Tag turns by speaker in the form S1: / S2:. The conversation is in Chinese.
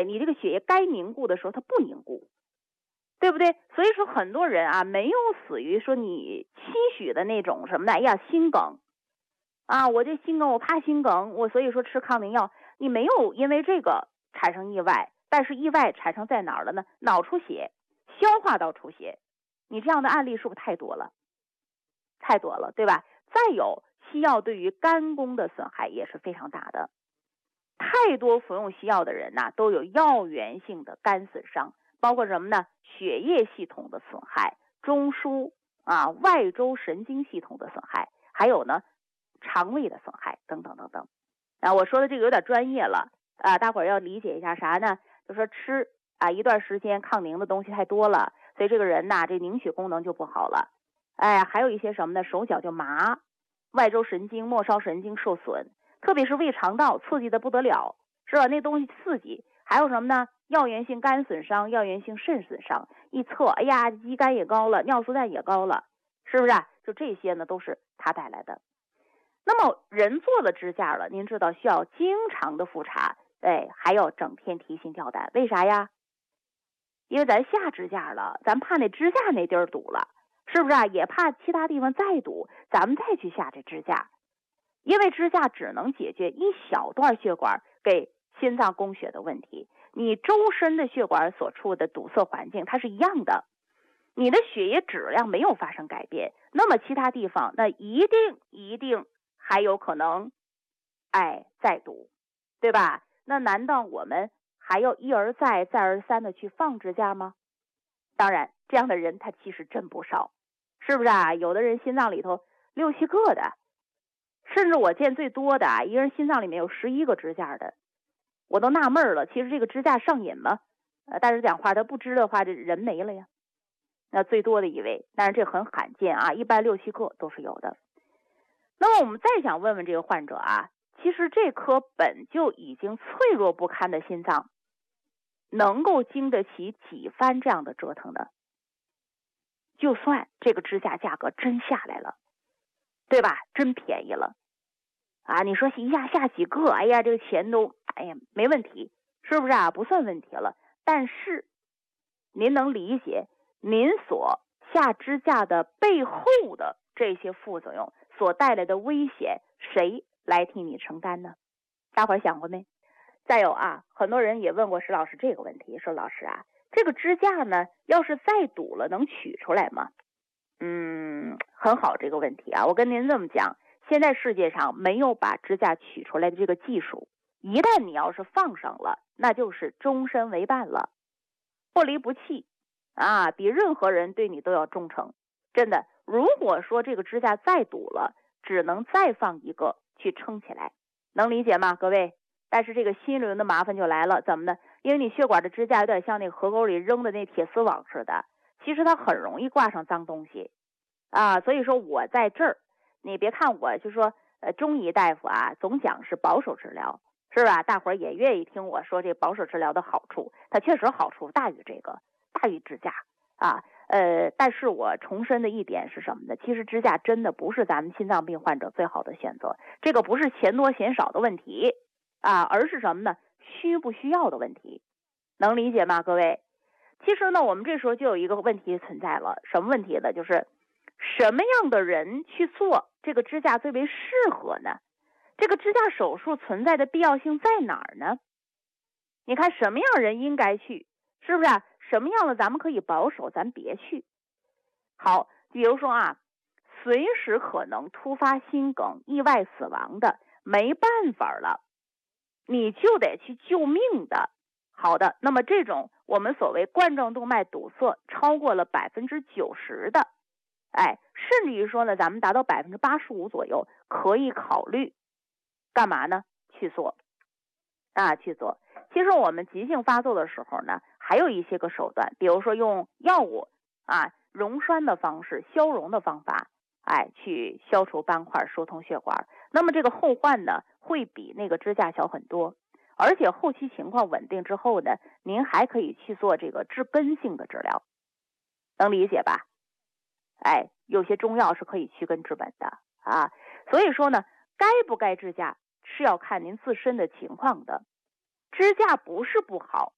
S1: 你这个血液该凝固的时候它不凝固，对不对？所以说很多人啊没有死于说你期许的那种什么的，哎呀心梗啊，我这心梗我怕心梗，我所以说吃抗凝药，你没有因为这个产生意外，但是意外产生在哪儿了呢？脑出血、消化道出血，你这样的案例是不是太多了？太多了，对吧？再有西药对于肝功的损害也是非常大的，太多服用西药的人呢都有药源性的肝损伤，包括什么呢？血液系统的损害、中枢啊、外周神经系统的损害，还有呢肠胃的损害等等等等。啊，我说的这个有点专业了啊，大伙儿要理解一下啥呢？就说吃啊一段时间抗凝的东西太多了，所以这个人呐这凝血功能就不好了。哎，还有一些什么呢？手脚就麻，外周神经、末梢神经受损，特别是胃肠道刺激的不得了，是吧？那东西刺激，还有什么呢？药源性肝损伤、药源性肾损伤，一测，哎呀，肌酐也高了，尿素氮也高了，是不是啊？就这些呢，都是它带来的。那么人做了支架了，您知道需要经常的复查，哎，还要整天提心吊胆，为啥呀？因为咱下支架了，咱怕那支架那地儿堵了。是不是啊？也怕其他地方再堵，咱们再去下这支架，因为支架只能解决一小段血管给心脏供血的问题，你周身的血管所处的堵塞环境它是一样的，你的血液质量没有发生改变，那么其他地方那一定还有可能再堵，对吧？那难道我们还要一而再再而三的去放支架吗？当然这样的人他其实真不少，是不是啊？有的人心脏里头6、7个的，甚至我见最多的啊，一个人心脏里面有11个支架的，我都纳闷了。其实这个支架上瘾吗？但是讲话他不知的话，这人没了呀。那最多的一位，但是这很罕见啊，一般6、7个都是有的。那么我们再想问问这个患者啊，其实这颗本就已经脆弱不堪的心脏，能够经得起几番这样的折腾呢？就算这个支架价格真下来了，对吧？真便宜了啊！你说一下下几个，哎呀，这个钱都没问题，是不是啊？不算问题了。但是您能理解您所下支架的背后的这些副作用所带来的危险，谁来替你承担呢？大伙儿想过没？再有啊，很多人也问过石老师这个问题，说老师啊，这个支架呢，要是再堵了，能取出来吗？很好，这个问题啊，我跟您这么讲，现在世界上没有把支架取出来的这个技术，一旦你要是放上了，那就是终身为伴了，不离不弃啊，比任何人对你都要忠诚。真的，如果说这个支架再堵了，只能再放一个去撑起来，能理解吗，各位？但是这个新一轮的麻烦就来了，怎么呢？因为你血管的支架有点像那个河沟里扔的那铁丝网似的，其实它很容易挂上脏东西啊。所以说我在这儿，你别看我就说中医大夫啊，总讲是保守治疗，是吧？大伙儿也愿意听我说这保守治疗的好处，它确实好处大于支架啊。但是我重申的一点是什么呢？其实支架真的不是咱们心脏病患者最好的选择，这个不是钱多钱少的问题啊，而是什么呢？需不需要的问题，能理解吗，各位？其实呢，我们这时候就有一个问题存在了，什么问题呢？就是什么样的人去做这个支架最为适合呢？这个支架手术存在的必要性在哪儿呢？你看什么样的人应该去，是不是啊？什么样的咱们可以保守，咱别去。好，比如说啊，随时可能突发心梗、意外死亡的，没办法了，你就得去救命的。好的，那么这种我们所谓冠状动脉堵塞超过了90%的，甚至于说呢，咱们达到85%左右，可以考虑干嘛呢？去做。其实我们急性发作的时候呢，还有一些个手段，比如说用药物溶栓的方式、消融的方法，去消除斑块、疏通血管。那么这个后患呢，会比那个支架小很多。而且后期情况稳定之后呢，您还可以去做这个治根性的治疗，能理解吧？有些中药是可以去根治本的啊。所以说呢，该不该支架是要看您自身的情况的。支架不是不好，